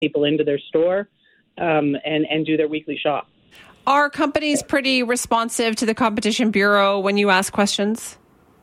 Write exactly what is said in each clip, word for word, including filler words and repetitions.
people into their store um, and, and do their weekly shop. Are companies pretty responsive to the Competition Bureau when you ask questions?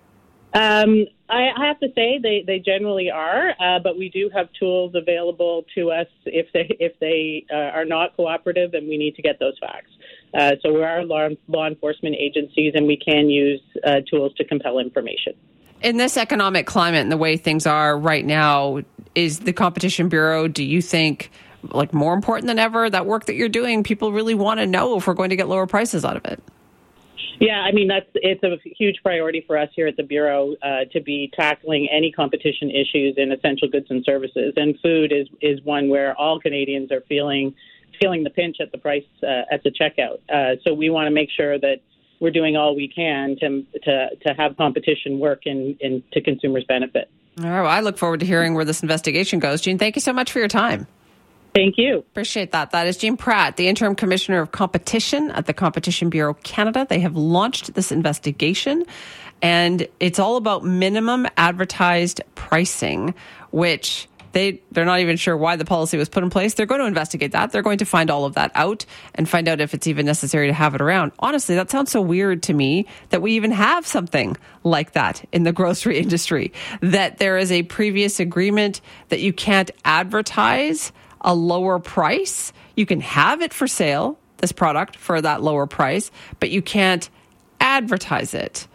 Um, I, I have to say they, they generally are, uh, but we do have tools available to us if they if they uh, are not cooperative, and we need to get those facts. Uh, so we are law, law enforcement agencies, and we can use uh, tools to compel information. In this economic climate and the way things are right now, is the Competition Bureau, do you think, like more important than ever, that work that you're doing, people really want to know if we're going to get lower prices out of it? Yeah, I mean, that's it's a huge priority for us here at the Bureau uh, to be tackling any competition issues in essential goods and services. And food is, is one where all Canadians are feeling feeling the pinch at the price uh, at the checkout. Uh, so we want to make sure that we're doing all we can to to, to have competition work in, in to consumers' benefit. All right, well, I look forward to hearing where this investigation goes. Jean, thank you so much for your time. Thank you. Appreciate that. That is Jean Pratt, the Interim Commissioner of Competition at the Competition Bureau Canada. They have launched this investigation, and it's all about minimum advertised pricing, which they, they're not even sure why the policy was put in place. They're going to investigate that. They're going to find all of that out and find out if it's even necessary to have it around. Honestly, that sounds so weird to me that we even have something like that in the grocery industry, that there is a previous agreement that you can't advertise a lower price. You can have it for sale, this product, for that lower price, but you can't advertise it.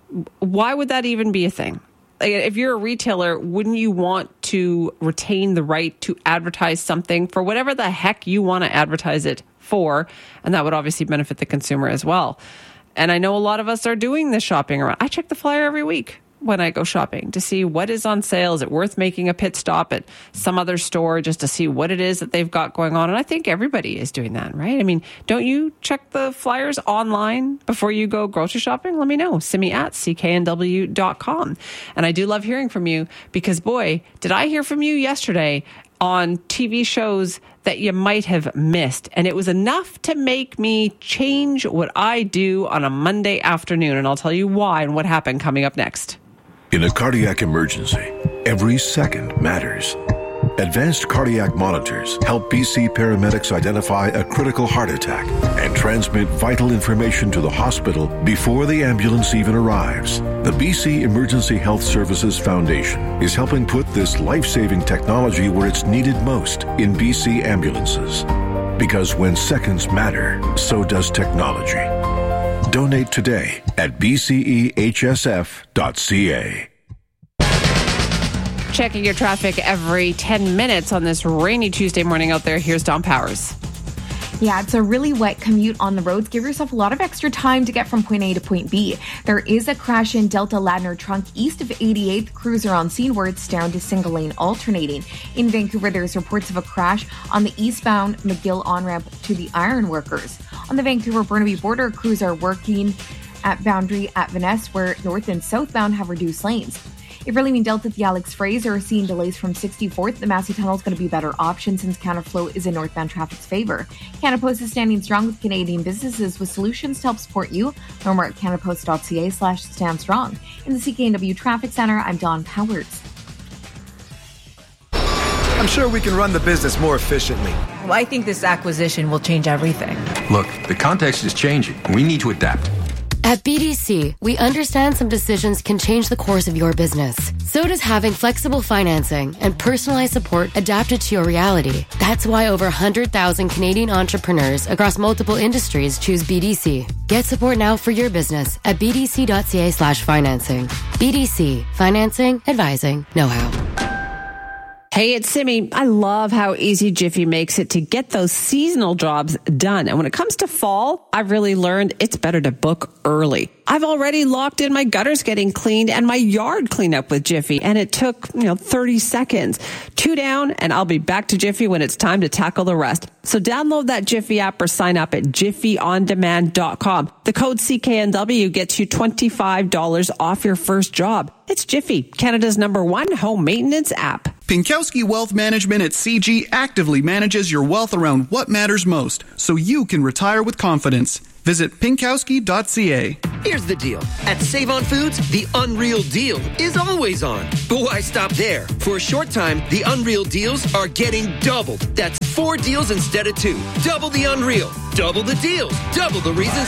Why would that even be a thing? Like, if you're a retailer, wouldn't you want to retain the right to advertise something for whatever the heck you want to advertise it for? And that would obviously benefit the consumer as well. And I know a lot of us are doing this shopping around. I check the flyer every week when I go shopping to see what is on sale. Is it worth making a pit stop at some other store just to see what it is that they've got going on? And I think everybody is doing that, right? I mean, don't you check the flyers online before you go grocery shopping? Let me know. Simi at C K N W dot com. And I do love hearing from you because, boy, did I hear from you yesterday on T V shows that you might have missed. And it was enough to make me change what I do on a Monday afternoon. And I'll tell you why and what happened coming up next. In a cardiac emergency, every second matters. Advanced cardiac monitors help B C paramedics identify a critical heart attack and transmit vital information to the hospital before the ambulance even arrives. The B C Emergency Health Services Foundation is helping put this life-saving technology where it's needed most in B C ambulances. Because when seconds matter, so does technology. Donate today at b c e h s f dot c a. Checking your traffic every ten minutes on this rainy Tuesday morning out there. Here's Don Powers. Yeah, it's a really wet commute on the roads. Give yourself a lot of extra time to get from point A to point B. There is a crash in Delta Ladner Trunk east of eighty-eighth. Crews are on scene where it's down to single lane alternating. In Vancouver, there's reports of a crash on the eastbound McGill on-ramp to the Ironworkers. On the Vancouver-Burnaby border, crews are working at boundary at Vaness, where north and southbound have reduced lanes. If you're leaving Delta, the Alex Fraser are seeing delays from sixty-fourth. The Massey Tunnel is going to be a better option since counterflow is in northbound traffic's favor. Canada Post is standing strong with Canadian businesses with solutions to help support you. Learn more at canadapost.ca slash stand strong. In the C K N W Traffic Center, I'm Dawn Powers. I'm sure we can run the business more efficiently. Well, I think this acquisition will change everything. Look, the context is changing. We need to adapt. At B D C, we understand some decisions can change the course of your business. So does having flexible financing and personalized support adapted to your reality. That's why over one hundred thousand Canadian entrepreneurs across multiple industries choose B D C. Get support now for your business at bdc.ca slash financing. B D C. Financing, advising, know-how. Hey, it's Simi. I love how easy Jiffy makes it to get those seasonal jobs done. And when it comes to fall, I've really learned it's better to book early. I've already locked in my gutters getting cleaned and my yard cleanup with Jiffy, and it took, you know, thirty seconds. Two down, and I'll be back to Jiffy when it's time to tackle the rest. So download that Jiffy app or sign up at jiffy on demand dot com. The code C K N W gets you twenty-five dollars off your first job. It's Jiffy, Canada's number one home maintenance app. Pinkowski Wealth Management at C G actively manages your wealth around what matters most, so you can retire with confidence. Visit pinkowski dot c a. Here's the deal. At Save On Foods, the Unreal Deal is always on. But why stop there? For a short time, the Unreal Deals are getting doubled. That's four deals instead of two. Double the unreal. Double the deals. Double the reasons